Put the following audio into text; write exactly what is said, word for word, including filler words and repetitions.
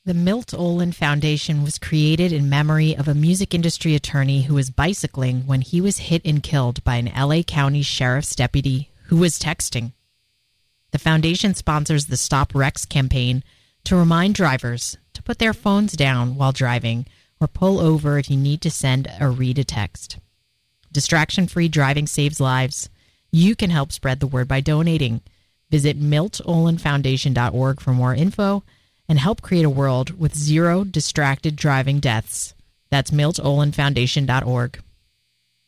The Milt Olin Foundation was created in memory of a music industry attorney who was bicycling when he was hit and killed by an L A County Sheriff's deputy who was texting. The foundation sponsors the Stop Wrecks campaign to remind drivers to put their phones down while driving or pull over if you need to send or read a text. Distraction-free driving saves lives. You can help spread the word by donating. Visit milt olin foundation dot org for more info and help create a world with zero distracted driving deaths. That's milt olin foundation dot org.